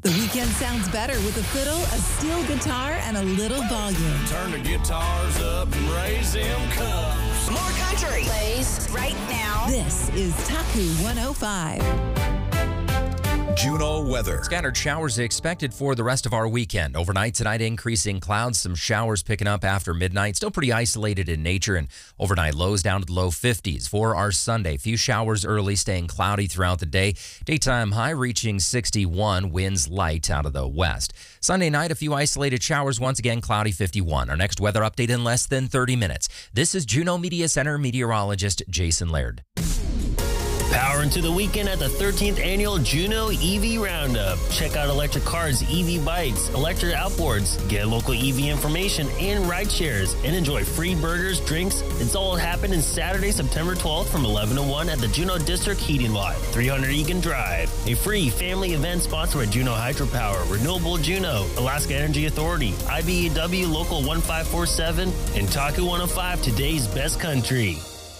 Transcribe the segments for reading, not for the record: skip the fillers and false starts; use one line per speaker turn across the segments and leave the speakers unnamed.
The weekend sounds better with a fiddle, a steel guitar, and a little volume.
Turn the guitars up and raise them cups.
More country plays right now.
This is Taku 105.
Juneau weather.
Scattered showers expected for the rest of our weekend. Overnight tonight, increasing clouds, some showers picking up after midnight. Still pretty isolated in nature, and overnight lows down to the low 50s. For our Sunday, few showers early, staying cloudy throughout the day. Daytime high reaching 61, winds light out of the west. Sunday night, a few isolated showers, once again cloudy 51. Our next weather update in less than 30 minutes. This is Juneau Media Center meteorologist Jason Laird.
Power into the weekend at the 13th annual Juneau EV Roundup. Check out electric cars, EV bikes, electric outboards, get local EV information and ride shares, and enjoy free burgers, drinks. It's all happening Saturday, September 12th from 11 to 1 at the Juneau District Heating Lot, 300 Egan Drive. A free family event sponsored by Juneau Hydropower, Renewable Juneau, Alaska Energy Authority, IBEW Local 1547, and Taku 105, today's best country.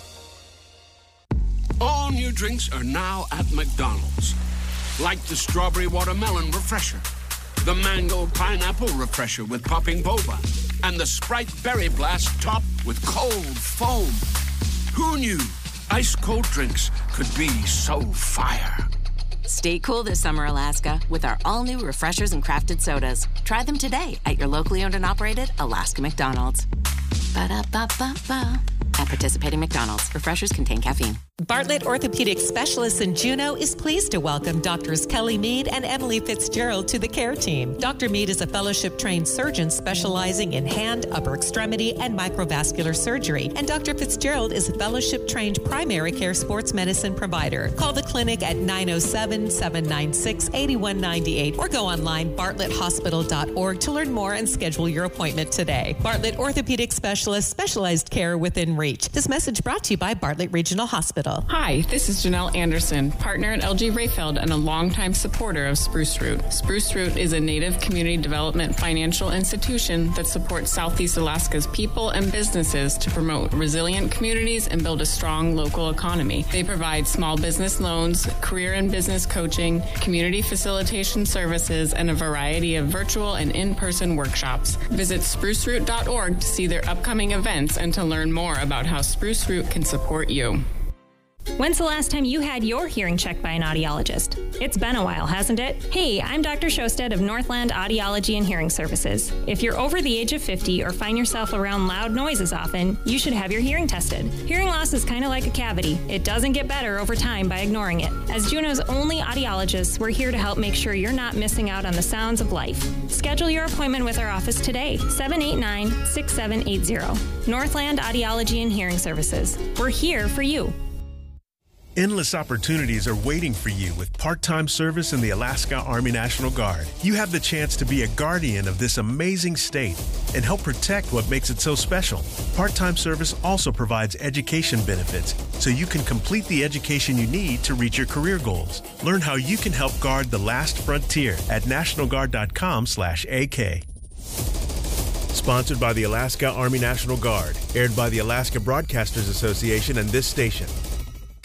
All new drinks are now at McDonald's. Like the strawberry watermelon refresher, the mango pineapple refresher with popping boba, and the Sprite berry blast topped with cold foam. Who knew ice cold drinks could be so fire?
Stay cool this summer, Alaska, with our all-new refreshers and crafted sodas. Try them today at your locally owned and operated Alaska McDonald's. Ba-da-ba-ba-ba. At participating McDonald's, refreshers contain caffeine.
Bartlett Orthopedic Specialists in Juneau is pleased to welcome Drs. Kelly Mead and Emily Fitzgerald to the care team. Dr. Mead is a fellowship-trained surgeon specializing in hand, upper extremity, and microvascular surgery. And Dr. Fitzgerald is a fellowship-trained primary care sports medicine provider. Call the clinic at 907-796-8198 or go online bartletthospital.org to learn more and schedule your appointment today. Bartlett Orthopedic Specialists, specialized care within reach. This message brought to you by Bartlett Regional Hospital.
Hi, this is Janelle Anderson, partner at LG Rayfeld and a longtime supporter of Spruce Root. Spruce Root is a Native community development financial institution that supports Southeast Alaska's people and businesses to promote resilient communities and build a strong local economy. They provide small business loans, career and business coaching, community facilitation services, and a variety of virtual and in-person workshops. Visit spruceroot.org to see their upcoming events and to learn more about how Spruce Root can support you.
When's the last time you had your hearing checked by an audiologist? It's been a while, hasn't it? Hey, I'm Dr. Shosted of Northland Audiology and Hearing Services. If you're over the age of 50 or find yourself around loud noises often, you should have your hearing tested. Hearing loss is kind of like a cavity. It doesn't get better over time by ignoring it. As Juneau's only audiologists, we're here to help make sure you're not missing out on the sounds of life. Schedule your appointment with our office today, 789-6780. Northland Audiology and Hearing Services. We're here for you.
Endless opportunities are waiting for you with part-time service in the Alaska Army National Guard. You have the chance to be a guardian of this amazing state and help protect what makes it so special. Part-time service also provides education benefits, so you can complete the education you need to reach your career goals. Learn how you can help guard the last frontier at nationalguard.com/AK. Sponsored by the Alaska Army National Guard, aired by the Alaska Broadcasters Association and this station.